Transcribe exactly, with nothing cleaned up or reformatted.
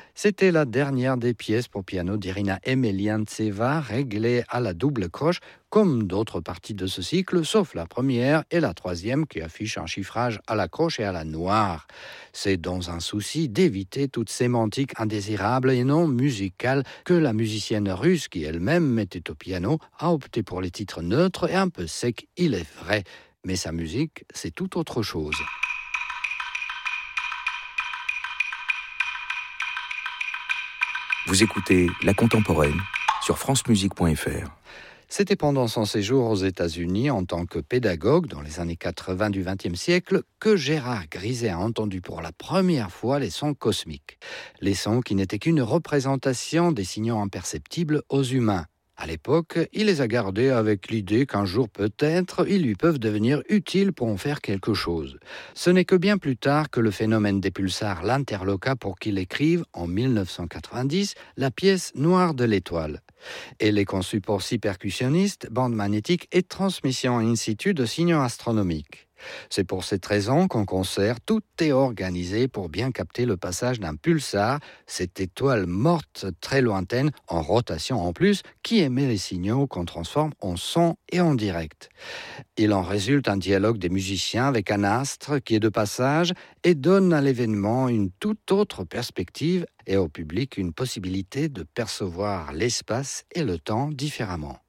C'était la dernière des pièces pour piano d'Irina Emeliantseva, réglée à la double croche, comme d'autres parties de ce cycle, sauf la première et la troisième qui affichent un chiffrage à la croche et à la noire. C'est dans un souci d'éviter toute sémantique indésirable et non musicale que la musicienne russe, qui elle-même était au piano, a opté pour les titres neutres et un peu secs, il est vrai. Mais sa musique, c'est tout autre chose. Vous écoutez La Contemporaine sur france musique point f r. C'était pendant son séjour aux États-Unis en tant que pédagogue dans les années quatre-vingts du vingtième siècle que Gérard Griset a entendu pour la première fois les sons cosmiques. Les sons qui n'étaient qu'une représentation des signaux imperceptibles aux humains. À l'époque, il les a gardés avec l'idée qu'un jour peut-être, ils lui peuvent devenir utiles pour en faire quelque chose. Ce n'est que bien plus tard que le phénomène des pulsars l'interloqua pour qu'il écrive, en dix-neuf cent quatre-vingt-dix, la pièce Noire de l'étoile. Elle est conçue pour six percussionnistes, bande magnétique et transmission in situ de signaux astronomiques. C'est pour cette raison qu'en concert, tout est organisé pour bien capter le passage d'un pulsar, cette étoile morte très lointaine, en rotation en plus, qui émet les signaux qu'on transforme en son et en direct. Il en résulte un dialogue des musiciens avec un astre qui est de passage et donne à l'événement une toute autre perspective et au public une possibilité de percevoir l'espace et le temps différemment.